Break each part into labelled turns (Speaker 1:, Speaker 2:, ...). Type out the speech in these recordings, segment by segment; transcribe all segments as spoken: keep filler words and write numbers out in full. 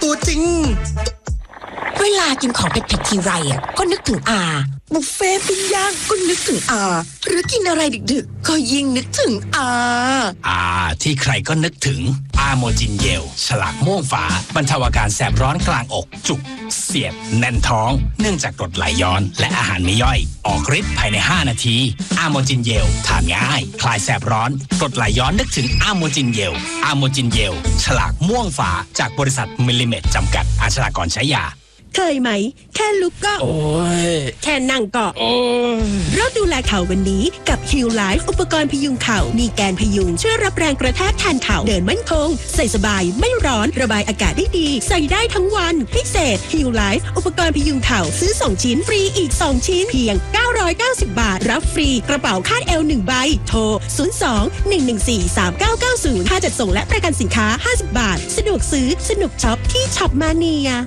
Speaker 1: ตัวจริง
Speaker 2: เวลากินของเผ็ดๆทีไรอ่ะก็นึกถึงอาบุฟเฟ่ปิ้งย่างก็นึกถึงอาหรือกินอะไรดึกๆก็ยิ่งนึกถึงอา
Speaker 3: อาที่ใครก็นึกถึงอาโมจินเยลฉลากม่วงฝาบรรเทาอาการแสบร้อนกลางอกจุกเสียดแน่นท้องเนื่องจากกรดไหลย้อนและอาหารไม่ย่อยออกฤทธิ์ภายในห้านาทีอาโมจินเยลทานง่ายคลายแสบร้อนกรดไหลย้อนนึกถึงอาโมจินเยลอาโมจินเยลฉลากม่วงฝาจากบริษัทมิลลิเมตรจำกัดอาชญากรใช้ยา
Speaker 4: เคยไหมแค่ลุกก็
Speaker 1: โอ้ย
Speaker 4: แค่นั่งก็
Speaker 1: โอ้ย
Speaker 4: เราดูแลเข่าวันนี้กับ Heal Life อุปกรณ์พยุงเข่ามีแกนพยุงช่วยรับแรงกระแทกแทนเข่าเดินมั่นคงใส่สบายไม่ร้อนระบายอากาศได้ดีใส่ได้ทั้งวันพิเศษ Heal Life อุปกรณ์พยุงเข่าซื้อสองชิ้นฟรีอีกสองชิ้นเพียงเก้าร้อยเก้าสิบบาทรับฟรีกระเป๋าคาดเอวหนึ่งใบโทรศูนย์ สอง หนึ่ง หนึ่ง สี่ สาม เก้า เก้า ศูนย์ค่าจัดส่งและประกันสินค้าห้าสิบบาทสะดวกซื้อสนุกช็อปที่ช็อปมาเนีย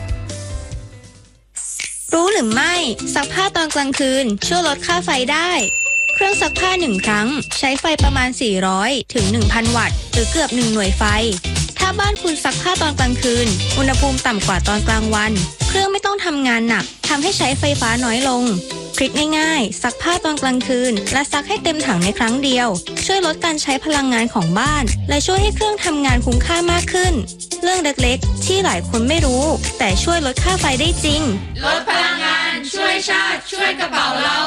Speaker 5: รู้หรือไม่ซักผ้าตอนกลางคืนช่วยลดค่าไฟได้เครื่องซักผ้าหนึ่งครั้งใช้ไฟประมาณสี่ร้อยถึง หนึ่งพัน วัตต์หรือเกือบหนึ่งหน่วยไฟถ้าบ้านคุณซักผ้าตอนกลางคืนอุณหภูมิต่ำกว่าตอนกลางวันเครื่องไม่ต้องทำงานหนักทำให้ใช้ไฟฟ้าน้อยลงทริคง่ายๆซักผ้าตอนกลางคืนและซักให้เต็มถังในครั้งเดียวช่วยลดการใช้พลังงานของบ้านและช่วยให้เครื่องทำงานคุ้มค่ามากขึ้นเรื่องเล็กๆที่หลายคนไม่รู้แต่ช่วยลดค่าไฟได้จริง
Speaker 6: ลดพลังงานช่วยชาติช่วยกระเป๋าเรา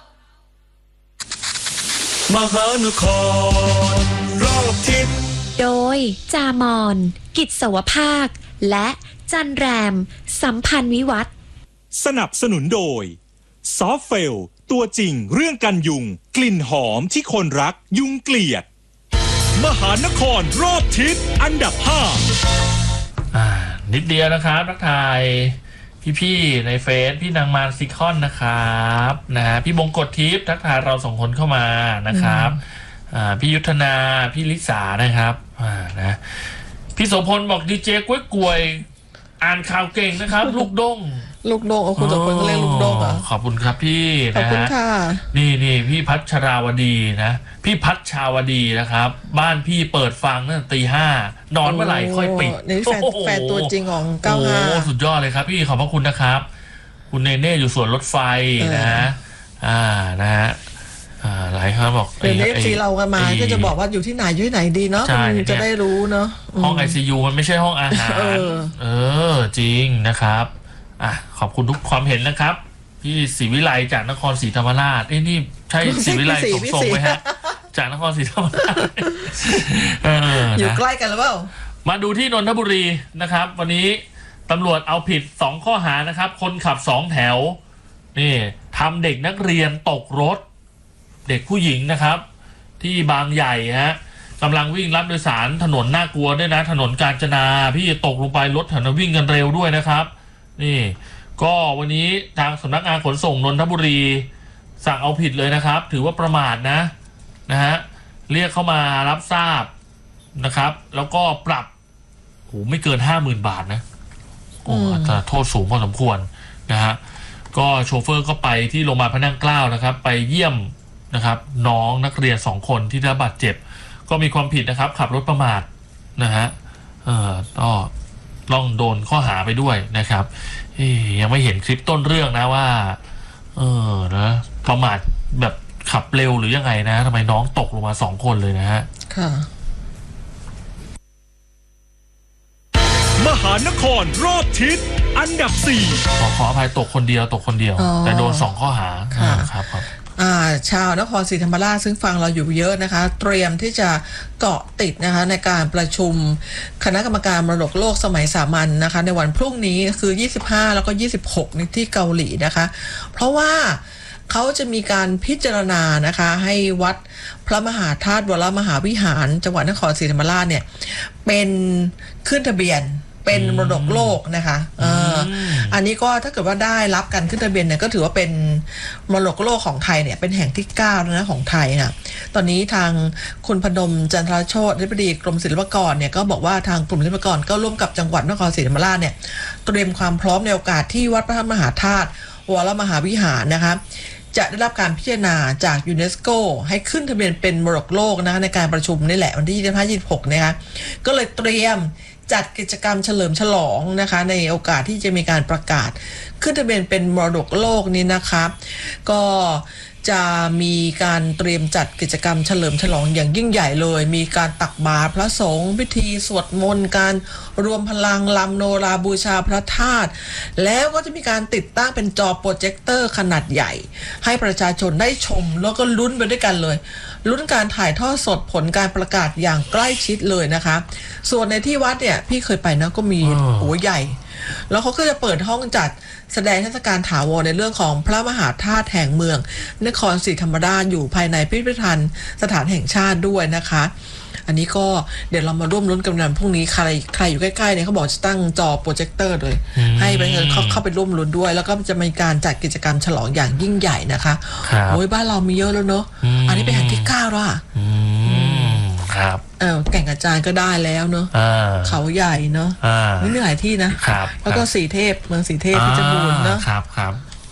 Speaker 1: มหานครรอบทิศ
Speaker 7: โดยจามอนกิจสวภาคและจันแรมสัมพันธ์วิวัฒน์
Speaker 8: สนับสนุนโดยซอฟเฟลตัวจริงเรื่องกันยุงกลิ่นหอมที่คนรักยุงเกลียดมหานครรอบทิศอันดับห้า
Speaker 9: อ่านิดเดียวนะครับทักทายพี่ๆในเฟซพี่นางมารซิคอนนะครับนะฮะพี่บงกฎทิพย์ทักทายเราสองคนเข้ามานะครับอ่าพี่ยุทธนาพี่ลิสานะครับอ่านะพี่โสพลบอกดีเจกล้วยกล้วยอ่านข่าวเก่งนะครับลูกด้ง
Speaker 10: ลูกโดงเอาคุณโสพลก็เรียกลูกโดงอ่ะ
Speaker 9: ขอบคุณครับพี่
Speaker 10: ขอบคุณค่ะ
Speaker 9: นี่นี่พี่พัชราวดีนะพี่พัชชาวดีนะครับบ้านพี่เปิดฟังตั้งแต่ตีห้านอนเมื่อไหร่ค่อยปิด
Speaker 10: นี่แฟนแฟนตัวจริงของเก้าห้า
Speaker 9: โอ้สุดยอดเลยครับพี่ขอบพระคุณนะครับคุณเนเน่อยู่สวนรถไฟนะอ่านะฮะอ่าหลายคนบอก
Speaker 10: เดี๋ยวนี้ทีเรากันมาก็จะบอกว่าอยู่ที่ไหนอยู่ที่ไหนดีเนาะจะได้รู้เนาะ
Speaker 9: ห้อง ไอ ซี ยู มันไม่ใช่ห้องอาหารเออจริงนะครับอ่ะขอบคุณทุกความเห็นนะครับพี่ศรีวิไลจากนครศรีธรรมราชเอ้นี่ใช่ศรีวิไลสมทรงไหมฮะจากนครศรีธรรมราช
Speaker 10: อยู่ใกล้กันหรือเปล่า
Speaker 9: มาดูที่นนทบุรีนะครับวันนี้ตำรวจเอาผิดสองข้อหานะครับคนขับสองแถวนี่ทำเด็กนักเรียนตกรถเด็กผู้หญิงนะครับที่บางใหญ่ฮะกำลังวิ่งรับโดยสารถนนน่ากลัวด้วยนะถนนกาญจนาพี่ตกลงไปรถถนนวิ่งกันเร็วด้วยนะครับนี่ก็วันนี้ทางสำนักงานขนส่งนนทบุรีสั่งเอาผิดเลยนะครับถือว่าประมาทนะนะฮะเรียกเข้ามารับทราบนะครับแล้วก็ปรับโหไม่เกินห้าหมื่นบาทนะโอ้แต่โทษสูงพอสมควรนะฮะก็โชเฟอร์ก็ไปที่โรงพยาบาลพระนั่งเกล้านะครับไปเยี่ยมนะครับน้องนักเรียนสองคนที่ได้รับบาดเจ็บก็มีความผิดนะครับขับรถประมาทนะฮะเออก็ต้องโดนข้อหาไปด้วยนะครับยังไม่เห็นคลิปต้นเรื่องนะว่าเออนะประมาทแบบขับเร็วหรือยังไงนะทำไมน้องตกลงมาสองคนเลยนะฮะ
Speaker 10: ค่ะ
Speaker 8: มหานครรอบทิศอันดับสี่
Speaker 9: ขอขออภัยตกคนเดียวตกคนเดียวแต่โดนสองข้อหาครับครับ
Speaker 10: อ่าชาวนครศรีธรรมราชซึ่งฟังเราอยู่เยอะนะคะเตรียมที่จะเกาะติดนะคะในการประชุมคณะกรรมการมรดกโลกสมัยสามัญ น, นะคะในวันพรุ่งนี้คือยี่สิบห้าแล้วก็ยี่สิบหกในที่เกาหลีนะคะเพราะว่าเขาจะมีการพิจารณานะคะให้วัดพระมหาธาตุวรมหาวิหารจังหวัดนครศรีธรรมราชเนี่ยเป็นขึ้นทะเบียนเป็นมรดกโลกนะคะเอออันนี้ก็ถ้าเกิดว่าได้รับการขึ้นทะเบียนเนี่ยก็ถือว่าเป็นมรดกโลกของไทยเนี่ยเป็นแห่งที่เก้าแล้วนะของไทยนะตอนนี้ทางคุณพนมจันทรโชติอธิบดีกรมศิลปากรเนี่ยก็บอกว่าทางกลุ่มศิลปากรก็ร่วมกับจังหวัดนครศรีธรรมราชเนี่ยเตรียมความพร้อมในโอกาสที่วัดพระมหาธาตุวรมหาวิหารนะคะจะได้รับการพิจารณาจากยูเนสโกให้ขึ้นทะเบียนเป็นมรดกโลกนะคะในการประชุมนี่แหละวันที่ยี่สิบห้า ยี่สิบหกนะคะก็เลยเตรียมจัดกิจกรรมเฉลิมฉลองนะคะในโอกาสที่จะมีการประกาศขึ้นทะเบียนเป็นมรดกโลกนี้นะคะก็จะมีการเตรียมจัดกิจกรรมเฉลิมฉลองอย่างยิ่งใหญ่เลยมีการตักบาตรพระสงฆ์พิธีสวดมนต์การรวมพลังลำโนราบูชาพระธาตุแล้วก็จะมีการติดตั้งเป็นจอโปรเจคเตอร์ขนาดใหญ่ให้ประชาชนได้ชมแล้วก็ลุ้นไปด้วยกันเลยลุ้นการถ่ายทอดสดผลการประกาศอย่างใกล้ชิดเลยนะคะส่วนในที่วัดเนี่ยพี่เคยไปนะก็มีโอ้ใหญ่แล้วเขาก็จะเปิดห้องจัดแสดงเทศกาลถาวรในเรื่องของพระมหาธาตุแห่งเมืองนครศรีธรรมราชอยู่ภายในพิพิธภัณฑ์สถานแห่งชาติด้วยนะคะอันนี้ก็เดี๋ยวเรามาร่วมลุ้นกันวันพรุ่งนี้ใครใครอยู่ใกล้ๆเนี่ยเขาบอกจะตั้งจอโปรเจคเตอร์เลยให้ไปเข้าเข้าไปร่วมลุ้นด้วยแล้วก็จะมีการจัดกิจกรรมฉลองอย่างยิ่งใหญ่นะคะโอ้ยบ้านเรามีเยอะแล้วเนอะอันนี้เป็นแห่งที่เก้าแล้วอ่ะ
Speaker 9: ครับ
Speaker 10: เออแก่งกระจานก็ได้แล้วเนอะเขาใหญ่เนอะนี่มีหลายที่นะครับแล้วก็สีเทพเมืองสีเทพเพชรบูรณ์เนอะ
Speaker 9: ครับครับ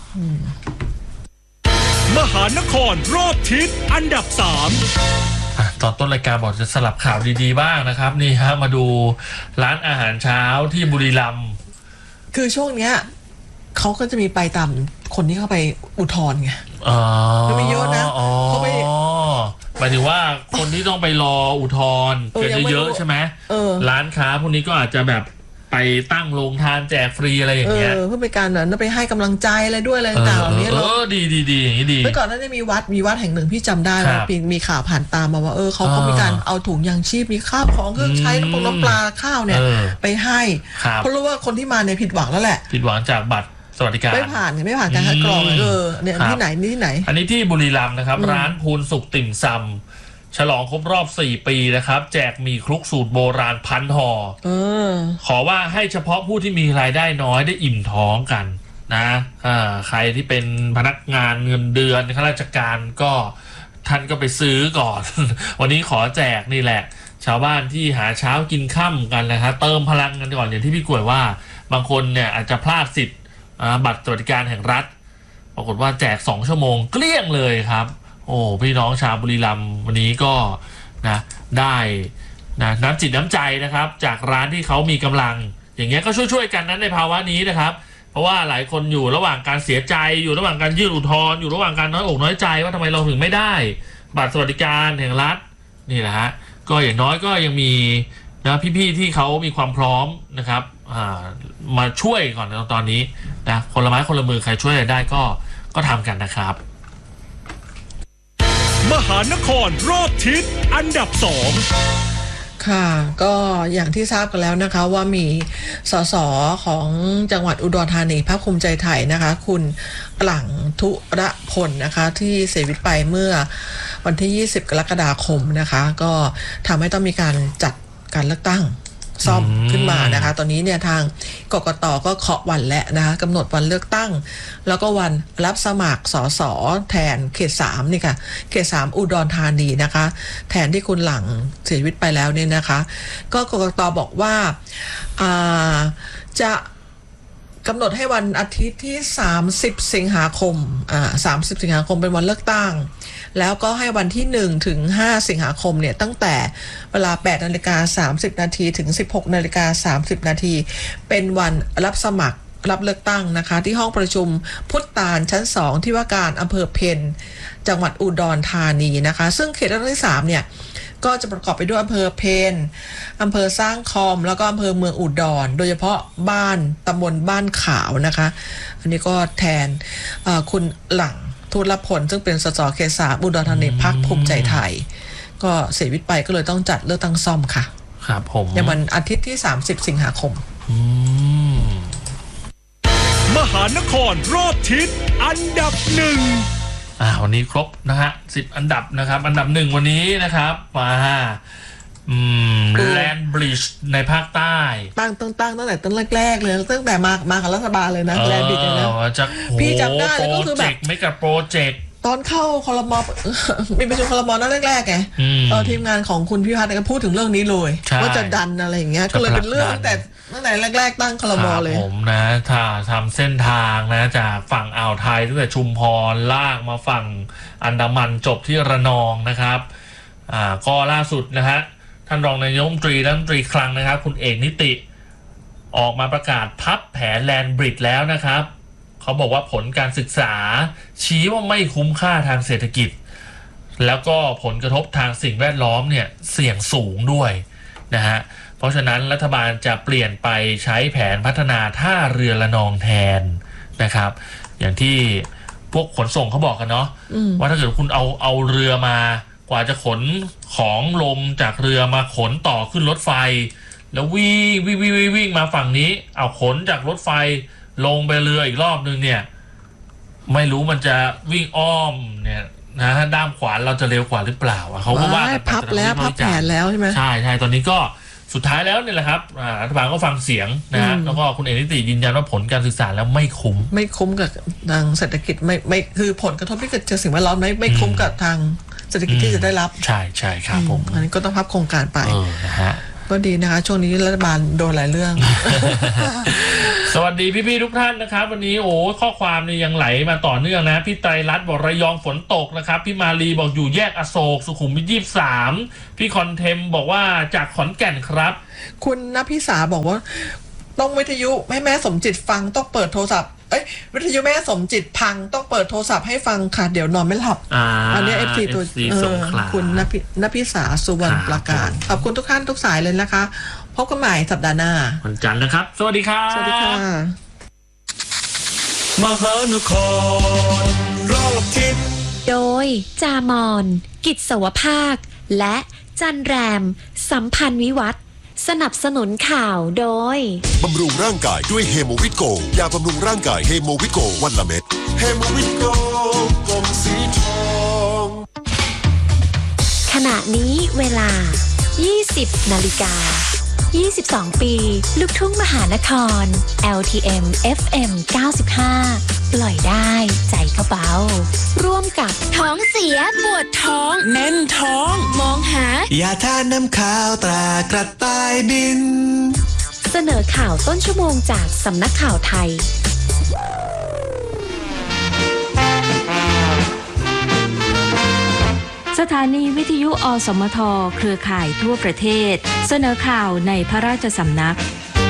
Speaker 8: มหานครรอบทิศอันดับสาม
Speaker 9: ตอนต้นรายการบอกจะสลับข่าวดีๆบ้างนะครับนี่ฮะมาดูร้านอาหารเช้าที่บุรีรัมย์
Speaker 10: คือช่วงเนี้ยเขาก็จะมีไปตามคนที่เข้าไปอุทธรณ์ไง
Speaker 9: อ๋อ
Speaker 10: มันมีเยอะนะเขาไป
Speaker 9: หมายถึงว่าคนที่ต้องไปรออุทธรณ์กันเยอะๆใช่ไหมร้านค้าพวกนี้ก็อาจจะแบบไปตั้งโรงทานแจกฟรีอะไรอย่างเงี้ย
Speaker 10: เพื่อเป็นการนั้นไปให้กำลังใจอะไรด้วยอะไรต่างๆเหล่านี้
Speaker 9: เออดีดีดีอย่างนี้ดี
Speaker 10: เมื่อก่อนนั้นมีวัดมีวัดแห่งหนึ่งพี่จำได้ว่ามีข่าวผ่านตามมาว่าเออเขาเขามีการเอาถุงยางชีพมีข้าวของเครื่องใช้น้ำปลาน้ำปลาข้าวเนี่ยไปให้เพราะรู้ว่าคนที่มาเนี่ยผิดหวังแล้วแหละ
Speaker 9: ผิดหวังจากบัตรสวัสดิการ
Speaker 10: ไม่ผ่านไม่ผ่านการคัดกรองเออเนี่ยที่ไหนนี่ที่ไหน
Speaker 9: อันนี้ที่บุรีรัมย์นะครับร้านพูนสุขติ่มซำฉลองครบรอบสี่ปีนะครับแจกมีคลุกสูตรโบราณพันห่อขอว่าให้เฉพาะผู้ที่มีรายได้น้อยได้อิ่มท้องกันนะใครที่เป็นพนักงานเงินเดือนข้าราชการก็ท่านก็ไปซื้อก่อน วันนี้ขอแจกนี่แหละชาวบ้านที่หาเช้ากินค่ำกันนะครับเติมพลังกันก่อนอย่างที่พี่กล้วยว่าบางคนเนี่ยอาจจะพลาดสิทธิ์บัตรสวัสดิการแห่งรัฐปรากฏว่าแจกสองชั่วโมงเกลี้ยงเลยครับโอ้พี่น้องชาวบุรีรัมย์วันนี้ก็นะได้นะน้ำจิตน้ำใจนะครับจากร้านที่เขามีกำลังอย่างเงี้ยก็ช่วยๆกันนั้นในภาวะนี้นะครับเพราะว่าหลายคนอยู่ระหว่างการเสียใจอยู่ระหว่างการยื่นอุทธรณ์อยู่ระหว่างการน้อยอกน้อยใจว่าทำไมเราถึงไม่ได้บัตรสวัสดิการแห่งรัฐนี่แหละฮะก็อย่างน้อยก็ยังมีนะพี่ๆที่เขามีความพร้อมนะครับมาช่วยก่อนในตอนนี้นะคนละไม้คนละมือใครช่วยได้ก็ก็ทำกันนะครับ
Speaker 8: มหานครรอบทิศอันดับสอง
Speaker 10: ค่ะก็อย่างที่ทราบกันแล้วนะคะว่ามีสสของจังหวัดอุดรธานีพรรคภูมิใจไทยนะคะคุณหลังธุรพลนะคะที่เสียชีวิตไปเมื่อวันที่ยี่สิบกรกฎาคมนะคะก็ทำให้ต้องมีการจัดการเลือกตั้งซ่อมขึ้นมานะคะตอนนี้เนี่ยทางกกต.ก็เคาะวันและนะคะกำหนดวันเลือกตั้งแล้วก็วันรับสมัครสสแทนเขตสามนี่ค่ะเขตสามอุดรธานีนะคะแทนที่คุณหลังเสียชีวิตไปแล้วเนี่ยนะคะก็กกต.บอกว่าอ่าจะกำหนดให้วันอาทิตย์ที่สามสิบสิงหาคมอ่าสามสิบสิงหาคมเป็นวันเลือกตั้งแล้วก็ให้วันที่หนึ่งถึงห้าสิงหาคมเนี่ยตั้งแต่เวลา แปดนาฬิกาสามสิบนาทีถึง สิบหกนาฬิกาสามสิบนาทีเป็นวันรับสมัครรับเลือกตั้งนะคะที่ห้องประชุมพุทธตาลชั้นสองที่ว่าการอำเภอเพ็ญจังหวัดอุดรธานีนะคะซึ่งเขตเลือกตั้งที่สามเนี่ยก็จะประกอบไปด้วยอำเภอเพ็ญอำเภอสร้างคอมแล้วก็อำเภอเมืองอุดรโดยเฉพาะบ้านตำบลบ้านขาวนะคะอันนี้ก็แทนคุณหลังธุรพลซึ่งเป็นสสเขตสามอุดรธานีพรรคภูมิใจไทยก็เสียชีวิตไปก็เลยต้องจัดเลือกตั้งซ่อมค่ะ
Speaker 9: ครับผม
Speaker 10: ในวันอาทิตย์ที่สามสิบสิงหาคม
Speaker 8: มหานครรอบทิศอันดับหนึ่ง
Speaker 9: อ่าวันนี้ครบนะฮะสิบอันดับนะครับอันดับหนึ่งวันนี้นะครับมาอืมแลนด์บริดจ์ในภาคใต้
Speaker 10: ตั้งตั้งตั้งตั้งแต่ตั้งแรกๆเลยตั้งแต่มามากับรัฐบาลเลยนะแลนด์บริดจ์นะพี่จำได้เลยก็คือแบบ
Speaker 9: ไม่กับโปรเจกต์
Speaker 10: ตอนเข้าครม.มีประชุมครม.นั่นแรกๆไงเออทีมงานของคุณพิพัฒน์ก็พูดถึงเรื่องนี้เลยว่าจะดันอะไรอย่างเงี้ยก็เลยเป็นเรื่องตั้งแต่ตั้งแต่แรกๆตั้งครม.เลย
Speaker 9: ผมนะถ้าทำเส้นทางนะจากฝั่งอ่าวไทยตั้งแต่ชุมพรลากมาฝั่งอันดามันจบที่ระนองนะครับอ่าก็ล่าสุดนะฮะท่านรองนายกรัฐมนตรีรัฐมนตรีคลังนะครับคุณเอกนิติออกมาประกาศพับแผนแลนด์บริดจ์แล้วนะครับเขาบอกว่าผลการศึกษาชี้ว่าไม่คุ้มค่าทางเศรษฐกิจแล้วก็ผลกระทบทางสิ่งแวดล้อมเนี่ยเสี่ยงสูงด้วยนะฮะเพราะฉะนั้นรัฐบาลจะเปลี่ยนไปใช้แผนพัฒนาท่าเรือระนองแทนนะครับอย่างที่พวกขนส่งเขาบอกกันเนาะว่าถ้าเกิดคุณเอาเอาเรือมากว่าจะขนของลงจากเรือมาขนต่อขึ้นรถไฟแล้ววิ่งวิ่งวิ่งวิ่งมาฝั่งนี้เอาขนจากรถไฟลงไปเรืออีกรอบนึงเนี่ยไม่รู้มันจะวิ่งอ้อมเนี่ยนะด้ามขวานเราจะเร็วกว่าหรือเปล่าเขาก็ว่ากัน
Speaker 10: พับแล้วพับแผนแล้วใช่ไหม
Speaker 9: ใช่ใช่ตอนนี้ก็สุดท้ายแล้วเนี่ยแหละครับรัฐบาลก็ฟังเสียงนะฮะแล้วก็คุณเอกนิติยืนยันว่าผลการศึกษาแล้วไม่คุ้ม
Speaker 10: ไม่คุ้มกับทางเศรษฐกิจไม่ไม่คือผลกระทบที่เกิดจากสิ่งแวดล้อมไม่ไม่คุ้มกับทางเศรษฐกิจที่จะได้รับ
Speaker 9: ใช่ใช่ครับผม
Speaker 10: อันนี้ก็ต้องพับโครงการไป
Speaker 9: นะฮะ
Speaker 10: ก็ดีนะคะช่วงนี้รัฐบาลโดนหลายเรื่อง
Speaker 9: สวัสดีพี่ๆทุกท่านนะครับวันนี้โอ้ข้อความนี่ยังไหลมาต่อเนื่องนะพี่ไตรรัตน์บอกระยองฝนตกนะครับพี่มาลีบอกอยู่แยกอโศกสุขุมวิทยี่สิบสามพี่คอนเทมบอกว่าจากขอนแก่นครับ
Speaker 10: คุณณพิสาบอกว่าต้องวิทยุให้แม่สมจิตฟังต้องเปิดโทรศัพท์เอ้ยวิทยุแม่สมจิตพังต้องเปิดโทรศัพท์ให้ฟังค่ะเดี๋ยวนอนไม่หลับ
Speaker 9: อ,
Speaker 10: อันนี้ เอฟ ซี ตัวคุณณพิณพิสาสุวรรณประการขอบคุณทุกท่านทุกสายเลยนะคะพบกันใหม่สัปดาห์หน้า
Speaker 9: วันจันทร์นะครับสวัสดีครับ
Speaker 10: สวัสดีค่ะ
Speaker 1: มหานครรอบทิศ
Speaker 7: โดยจามอนกิจสวภาคและจันแรมสัมพันธ์วิวัฒน์สนับสนุนข่าวโดย
Speaker 11: บำรุงร่างกายด้วยเฮโมวิตโกยาบำรุงร่างกายเฮโมวิตโกวันละเม็ดเฮโมวิตโกกล่องสีทอง
Speaker 7: ขณะนี้เวลา ยี่สิบนาฬิกายี่สิบสอง ปีลูกทุ่งมหานคร แอล ที เอ็ม เอฟ เอ็ม เก้าสิบห้า ปล่อยได้ใจเขาเบาร่วมกับ
Speaker 12: ท้องเสียปวดท้อง
Speaker 1: แน่นท้อง
Speaker 12: มองหาย
Speaker 1: าทาน้ำข้าวตรากระต่ายบิน
Speaker 7: เสนอข่าวต้นชั่วโมงจากสำนักข่าวไทย
Speaker 13: สถานีวิทยุอสมทเครือข่ายทั่วประเทศเสนอข่าวในพระราชสำนัก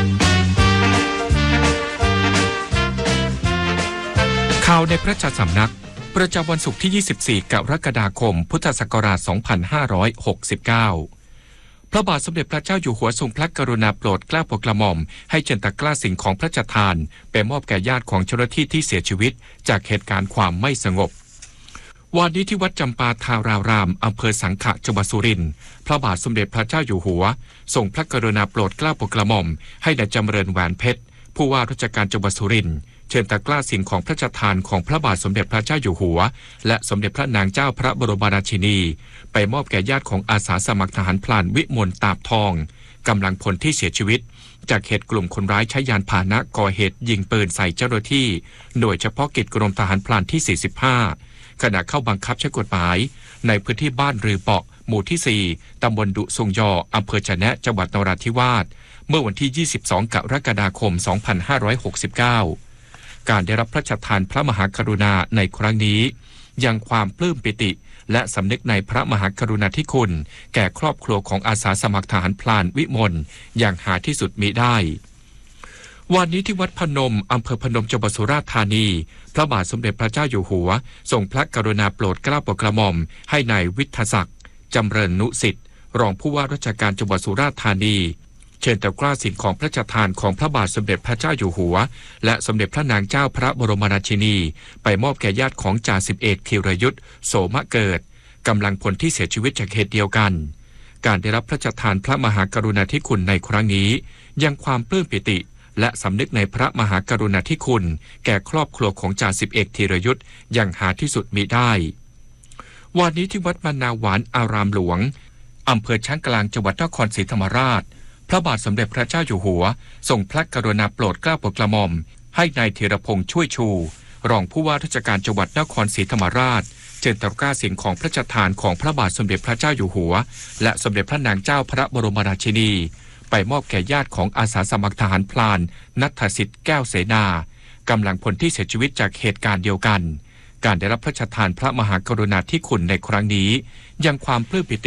Speaker 14: ข่าวในพระราชสำนักประจำวันศุกร์ที่ยี่สิบสี่กรกฎาคมพุทธศักราชสองพันห้าร้อยหกสิบเก้าพระบาทสมเด็จพระเจ้าอยู่หัวทรงพระกรุณาโปรดเกล้าโปรดกระหม่อมให้เจนตะกล้าสิ่งของพระราชทานไปมอบแก่ญาติของเจ้าหน้าที่ที่เสียชีวิตจากเหตุการณ์ความไม่สงบวันนี้ที่วัดจำปาทารารามอำเภอสังขะจังหวัดสุรินทร์พระบาทสมเด็จพระเจ้าอยู่หัวทรงพระกรุณาโปรดเกล้าโปรดกระหม่อมให้นายจำเริญแหวนเพชรผู้ว่าราชการจังหวัดสุรินทร์เชิญตะกล้าสิ่งของพระราชทานของพระบาทสมเด็จพระเจ้าอยู่หัวและสมเด็จพระนางเจ้าพระบรมราชินีไปมอบแก่ญาติของอาสาสมัครทหารพลานวิมลตาบทองกำลังพลที่เสียชีวิตจากเหตุกลุ่มคนร้ายใช้ยานพาหนะก่อเหตุยิงปืนใส่เจ้าหน้าที่หน่วยเฉพาะกิจกรมทหารพลานที่สี่สิบห้าขณะเข้าบังคับใช้กฎหมายในพื้นที่บ้านรือเปาะหมู่ที่สี่ตำบลดุทรงยออำเภอจะแนะจังหวัดนราธิวาสเมื่อวันที่ยี่สิบสองกรกฎาคมสองพันห้าร้อยหกสิบเก้าการได้รับพระราชทานพระมหากรุณาในครั้งนี้ยังความปลื้มปิติและสำนึกในพระมหากรุณาธิคุณแก่ครอบครัวของอาสาสมัครทหารพลานวิมลอย่างหาที่สุดมิได้วันนี้ที่วัดพนมอำเภอพนมจังหวัดสุราษฎร์ธานีพระบาทสมเด็จพระเจ้าอยู่หัวทรงพระกรุณาโปรดเกล้าโปรดกระหม่อมให้นายวิทยศักดิ์จำเริญนุสิทธิ์รองผู้ว่าราชการจังหวัดสุราษฎร์ธานีเชิญตะกร้าสิ่งของพระราชทานของพระบาทสมเด็จพระเจ้าอยู่หัวและสมเด็จพระนางเจ้าพระบรมราชินีไปมอบแก่ญาติของจ่าสิบเอกธีรยุทธโสมะเกิดกำลังพลที่เสียชีวิตจากเหตุเดียวกันการได้รับพระราชทานพระมหากรุณาธิคุณในครั้งนี้ยังความปลื้มปิติและสำนึกในพระมหากรุณาธิคุณแก่ครอบครัวของจ่าสิบเอกธีรยุทธอย่างหาที่สุดมิได้วันนี้ที่วัดมะนาวหวานอารามหลวงอำเภอช้างกลางจังหวัดนครศรีธรรมราชพระบาทสมเด็จพระเจ้าอยู่หัวทรงพระกรุณาโปรดเกล้าโปรดกระหม่อมให้นายธีรพงษ์ช่วยชูรองผู้ว่าราชการจังหวัดนครศรีธรรมราชเชิญตะกร้าสิ่งของพระราชทานของพระบาทสมเด็จพระเจ้าอยู่หัวและสมเด็จพระนางเจ้าพระบรมราชินีไปมอบแก่ญาติของอาสาสมัครทหารพลานณัฐสิทธิ์แก้วเสนากำลังพลที่เสียชีวิตจากเหตุการณ์เดียวกันการได้รับพระราชทานพระมหากรุณาธิคุณในครั้งนี้ยังความปลื้มปิติ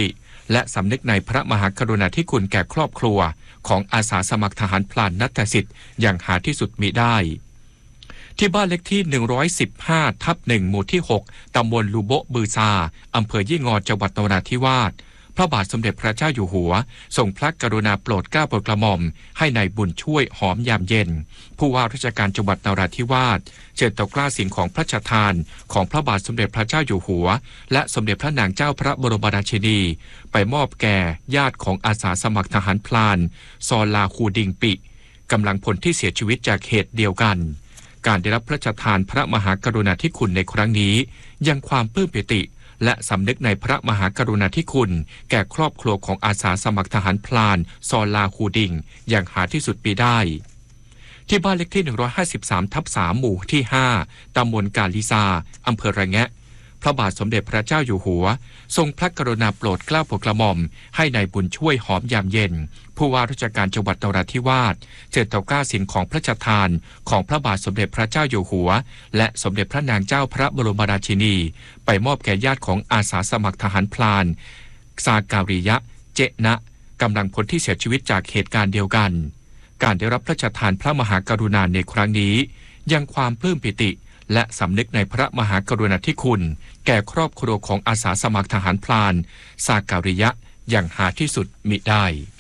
Speaker 14: และสำนึกในพระมหากรุณาธิคุณแก่ครอบครัวของอาสาสมัครทหารพลานณัฐศิษย์อย่างหาที่สุดมิได้ที่บ้านเล็กที่หนึ่งร้อยสิบห้าทับหนึ่งหมู่ที่หกตำบลลูโบบือซาอำเภอยี่งอจังหวัดนราธิวาสพระบาทสมเด็จพระเจ้าอยู่หัวทรงพระกรุณาโปรดเกล้าโปรดกระหม่อมให้ในายบุญช่วยหอมยามเย็นผู้ว่าราชการจังหวัดนราธิวาสเชิญต่อกล้าสิ่งของพระราชทานของพระบาทสมเด็จพระเจ้าอยู่หัวและสมเด็จพระนางเจ้าพระบรมราชินีไปมอบแก่ญาติของอาสาสมัครทหารพลานซอลาคูดิงปิกำลังพลที่เสียชีวิตจากเหตุเดียวกันการได้รับพระราชทานพระมหากรุณาธิคุณในครั้งนี้ยังความปลื้มปิติและสำนึกในพระมหากรุณาธิคุณแก่ครอบครัวของอาสาสมัครทหารพลานซอลาคูดิงอย่างหาที่สุดมิได้ที่บ้านเล็กที่หนึ่งร้อยห้าสิบสามทับสามหมู่ที่ห้าตำบลกาลิซาอำเภอระแงะพระบาทสมเด็จพระเจ้าอยู่หัวทรงพระกรุณาโปรดเกล้าโปรดกระหม่อมให้ในายบุญช่วยหอมยามเย็นผู้ว่าราชการจังหวัดนราธิวาสเจิดต่อกล้าสินของพระราชทานของพระบาทสมเด็จพระเจ้าอยู่หัวและสมเด็จพระนางเจ้าพระบรมราชินีไปมอบแก่ญาติของอาสาสมัครทหารพลานซาการิยะเจนะกำลังพลที่เสียชีวิตจากเหตุการณ์เดียวกันการได้รับพระราชทานพระมหากรุณาในครั้งนี้ยังความปลื้มปิติและสำนึกในพระมหากรุณาธิคุณแก่ครอบครัวของอาสาสมัครทหารพลานซาการิยะอย่างหาที่สุดมิได้